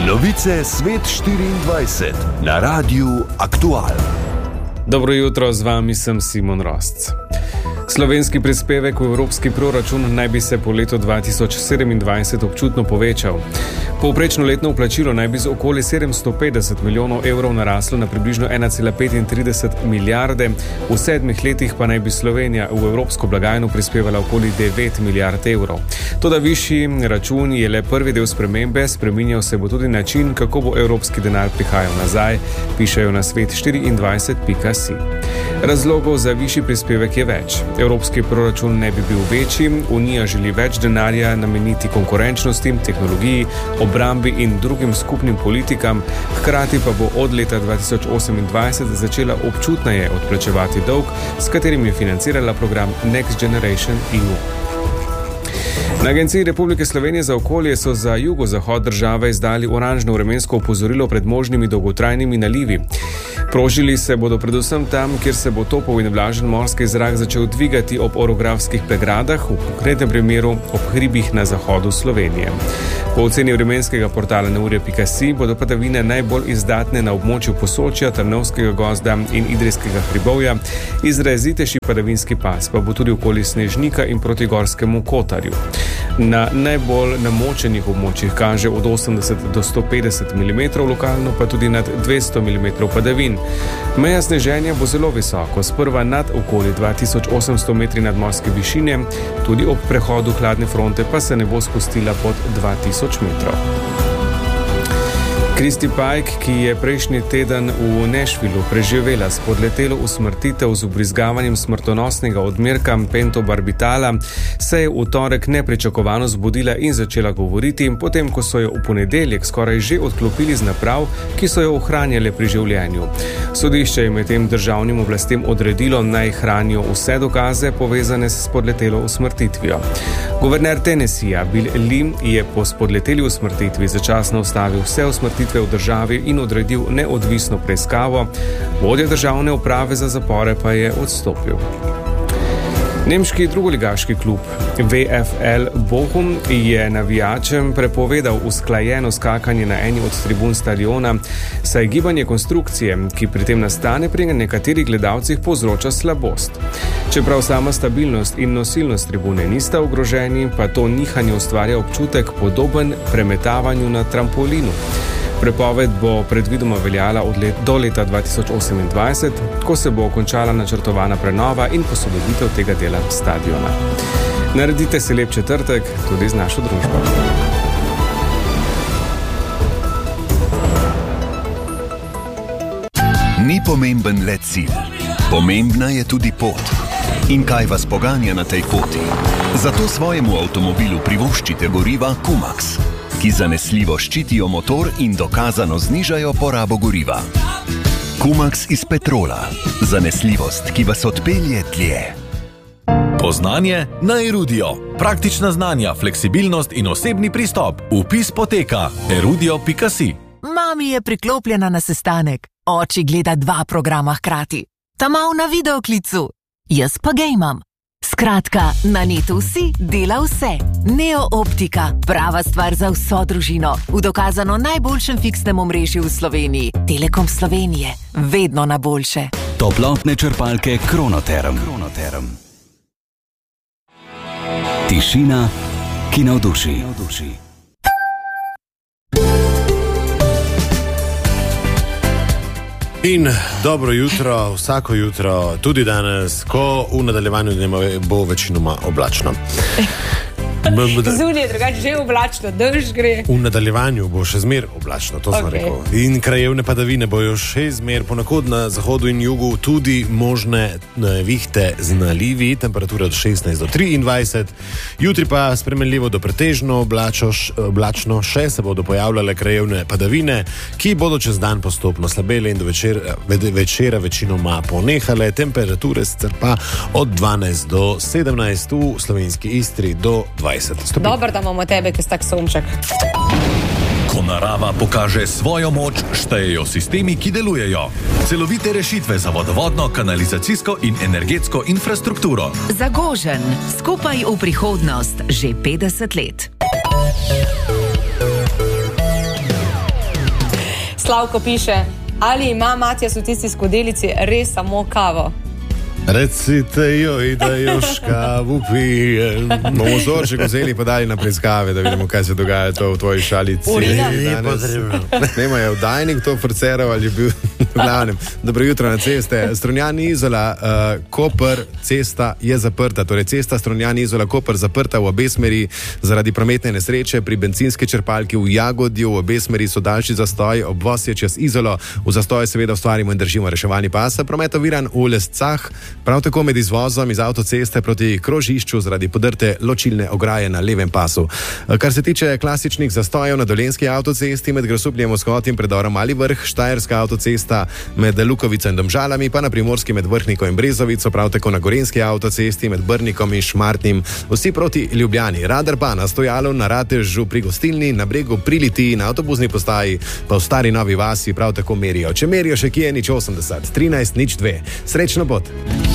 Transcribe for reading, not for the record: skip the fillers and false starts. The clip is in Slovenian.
Novice Svet 24 na Radiu Aktual. Dobro jutro, z vami sem Simon Rosc. Slovenski prispevek v evropski proračun naj bi se po letu 2027 občutno povečal. Povprečno letno vplačilo naj bi z okoli 750 milijonov evrov naraslo na približno 1,35 milijarde, v 7 letih pa naj bi Slovenija v evropsko blagajno prispevala okoli 9 milijard evrov. Toda višji račun je le prvi del spremembe, spreminjal se bo tudi način, kako bo evropski denar prihajal nazaj, pišejo na svet24.si. Razlogov za višji prispevek je več. Evropski proračun ne bi bil večji, Unija želi več denarja nameniti konkurenčnosti, tehnologiji, obrambi in drugim skupnim politikam, hkrati pa bo od leta 2028 začela občutneje odplačevati dolg, s katerim je financirala program Next Generation EU. Na Agenciji Republike Slovenije za okolje so za jugozahod države izdali oranžno vremensko opozorilo pred možnimi dolgotrajnimi nalivi. Prožili se bodo predvsem tam, kjer se bo topel in vlažen morski zrak začel dvigati ob orografskih pregradah, v konkretnem primeru ob hribih na zahodu Slovenije. Po oceni vremenskega portala neurje.si bodo padavine najbolj izdatne na območju Posočja, Trnovskega gozda in Idrijskega hribovja, izrazitejši padavinski pas pa bo tudi okoli Snežnika in proti Gorskemu Kotarju. Na najbolj namočenih območjih kaže od 80 do 150 mm, lokalno pa tudi nad 200 mm padavin. Meja sneženja bo zelo visoko, sprva nad okoli 2800 metri nadmorske višine, tudi ob prehodu hladne fronte pa se ne bo spustila pod 2000 metrov. Kristi Pajk, ki je prejšnji teden v Nashvillu preživela spodletelo usmrtitev z vbrizgavanjem smrtonosnega odmerka pentobarbitala, se je v torek nepričakovano zbudila in začela govoriti, potem ko so jo v ponedeljek skoraj že odklopili z naprav, ki so jo ohranjale pri življenju. Sodišče je medtem državnim oblastem odredilo, naj hranijo vse dokaze povezane s spodletelo usmrtitvijo. Guverner Tennesseeja Bill Lee je po spodleteli usmrtitvi začasno ustavil vse usmrtitve v državi in odredil neodvisno preiskavo, vodja državne uprave za zapore pa je odstopil. Nemški drugoligaški klub VfL Bochum je navijačem prepovedal usklajeno skakanje na eni od tribun stadiona, saj gibanje konstrukcije, ki pri tem nastane pri nekaterih gledalcih, povzroča slabost. Čeprav sama stabilnost in nosilnost tribune nista ogroženi, pa to nihanje ustvarja občutek podoben premetavanju na trampolinu. Prepoved bo predvidoma veljala do leta 2028, ko se bo končala načrtovana prenova in posodobitev tega dela stadiona. Naredite si lep četrtek tudi z našo družbo. Ni pomemben le cilj, pomembna je tudi pot. In kaj vas poganja na tej poti? Zato svojemu avtomobilu privoščite goriva Kumax, ki zanesljivo ščitijo motor in dokazano znižajo porabo goriva. Kumax iz petrola. Zanesljivost, ki vas odpelje dlje. Poznanje na Erudio. Praktična znanja, fleksibilnost in osebni pristop. Vpis poteka erudio.si. Mami je priklopljena na sestanek. Oči gleda 2 programa hkrati. Ta mal na videoklicu. Jaz pa gejmam. Skratka, na netu si dela vse. Neo Optika, prava stvar za vso družino. V dokazano najboljšem fiksnem omrežju v Sloveniji. Telekom Slovenije, vedno na boljše. Toplotne črpalke Kronoterm. Tišina, ki navduši. In dobro jutro, vsako jutro, tudi danes, ko v nadaljevanju dneva bo večinoma oblačno. Zunaj je drugače že oblačno, dež gre. V nadaljevanju bo še zmer oblačno, to sem rekel. In krajevne padavine bojo še zmer, ponekod na zahodu in jugu tudi možne vihte z nalivi, temperatura od 16 do 23. Jutri pa spremenljivo do pretežno oblačno, še se bodo pojavljale krajevne padavine, ki bodo čez dan postopno slabele in do večera večinoma ponehale. Temperature sicer pa od 12 do 17, v slovenski Istri do 20 stopinj. Dobro, da imamo tebe, ki si tak sonček. Ko narava pokaže svojo moč, štejejo sistemi, ki delujejo. Celovite rešitve za vodovodno, kanalizacijsko in energetsko infrastrukturo. Zagožen, skupaj v prihodnost, že 50 let. Slavko piše, ali ima Matjas v tisti skodelici res samo kavo? Recite joj, da još kavu pijem. Bomo vzorček vzeli pa dali na preiskave, da vidimo, kaj se dogaja to v tvoji šalici. Ni potrebno. Nema je vdajnik to forceral ali je bil v glavnem. Dobro jutro na ceste. Strunjan Izola, Koper, cesta je zaprta. Torej cesta Strunjan Izola, Koper zaprta v obe smeri zaradi prometne nesreče pri bencinski črpalki v Jagodju. V obe smeri so daljši zastoj, obvoz je čez Izolo. V zastoj seveda ustvarimo in držimo reševalni pas. Promet oviran v Lescah. Prav tako med izvozom iz avtoceste proti krožišču zaradi podrte ločilne ograje na levem pasu. Kar se tiče klasičnih zastojev na Dolenjski avtocesti med Grosupljem Vzhod in predorom Mali Vrh, Štajerska avtocesta med Lukovico in Domžalami, pa na Primorski med Vrhniko in Brezovico, prav tako na Gorenjski avtocesti med Brnikom in Šmartnim, vsi proti Ljubljani. Radar pa na Stojalu, na Ratežu pri Gostilni, na Bregu pri Litiji, na avtobusni postaji, pa v Stari Novi vasi prav tako merijo. Če merijo še kje, nič 80, 13, nič 2. Srečno pot!